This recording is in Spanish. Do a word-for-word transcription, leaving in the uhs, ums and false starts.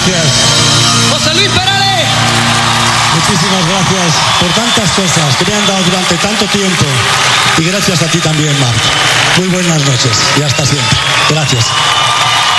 gracias. José Luis Perales. Muchísimas gracias por tantas cosas que me han dado durante tanto tiempo. Y gracias a ti también, Marc. Muy buenas noches y hasta siempre. Gracias.